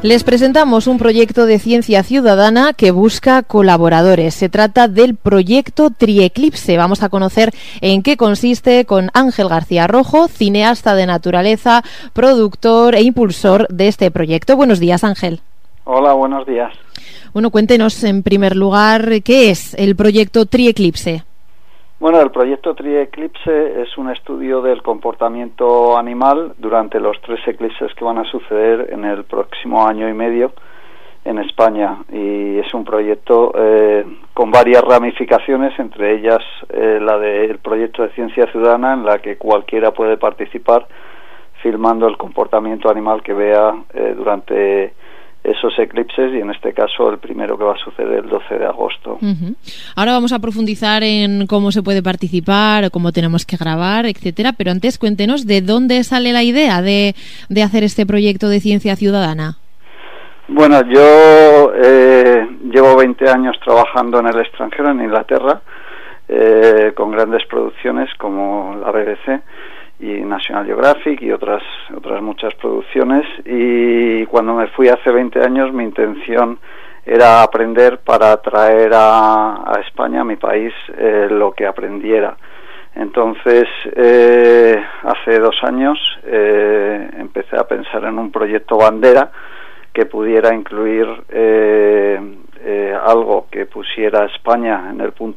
Les presentamos un proyecto de ciencia ciudadana que busca colaboradores. Se trata del proyecto Trieclipse. Vamos a conocer en qué consiste con Ángel García Rojo, cineasta de naturaleza, productor e impulsor de este proyecto. Buenos días, Ángel. Hola, buenos días. Bueno, cuéntenos en primer lugar qué es el proyecto Trieclipse. Bueno, el proyecto Trieclipse es un estudio del comportamiento animal durante los 3 eclipses que van a suceder en el próximo año y medio en España, y es un proyecto con varias ramificaciones, entre ellas la del proyecto de ciencia ciudadana, en la que cualquiera puede participar filmando el comportamiento animal que vea durante esos eclipses, y en este caso el primero que va a suceder el 12 de agosto. Ahora vamos a profundizar en cómo se puede participar, cómo tenemos que grabar, etcétera, pero antes cuéntenos de dónde sale la idea de hacer este proyecto de ciencia ciudadana. Bueno, yo llevo 20 años trabajando en el extranjero, en Inglaterra, con grandes producciones como la BBC y National Geographic y otras muchas producciones, y cuando me fui hace 20 años mi intención era aprender para traer a España, a mi país, lo que aprendiera. Entonces, hace 2 años empecé a pensar en un proyecto bandera que pudiera incluir algo que pusiera a España en el punto